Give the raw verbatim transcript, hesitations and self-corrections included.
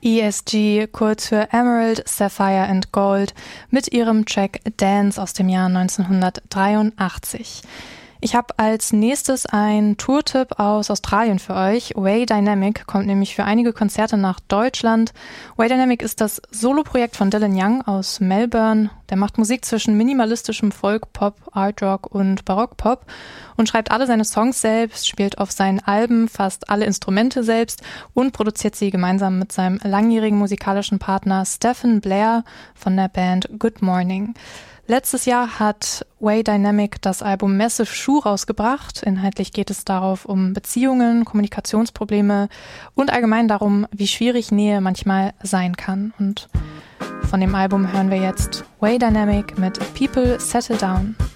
E S G, kurz für Emerald, Sapphire and Gold, mit ihrem Track Dance aus dem Jahr neunzehnhundertdreiundachtzig. Ich habe als nächstes einen Tourtipp aus Australien für euch. Way Dynamic kommt nämlich für einige Konzerte nach Deutschland. Way Dynamic ist das Soloprojekt von Dylan Young aus Melbourne. Der macht Musik zwischen minimalistischem Folk, Pop, Art Rock und Barockpop und schreibt alle seine Songs selbst, spielt auf seinen Alben fast alle Instrumente selbst und produziert sie gemeinsam mit seinem langjährigen musikalischen Partner Stephen Blair von der Band Good Morning. Letztes Jahr hat Way Dynamic das Album Massive Shoe rausgebracht. Inhaltlich geht es darauf um Beziehungen, Kommunikationsprobleme und allgemein darum, wie schwierig Nähe manchmal sein kann. Und von dem Album hören wir jetzt Way Dynamic mit People Settle Down.